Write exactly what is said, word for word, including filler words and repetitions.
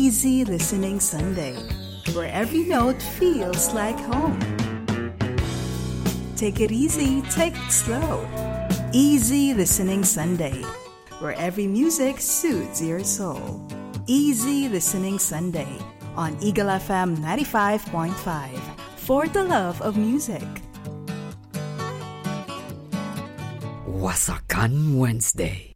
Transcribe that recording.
Easy Listening Sunday, where every note feels like home. Take it easy, take it slow. Easy Listening Sunday, where every music soothes your soul. Easy Listening Sunday on Eagle F M ninety-five point five, for the love of music. Wasakan Wednesday.